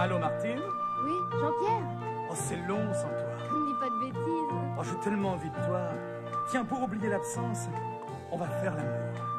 Allô, Martine? Oui, Jean-Pierre? Oh, c'est long sans toi. Ne dis pas de bêtises. Oh, j'ai tellement envie de toi. Tiens, pour oublier l'absence, on va faire l'amour.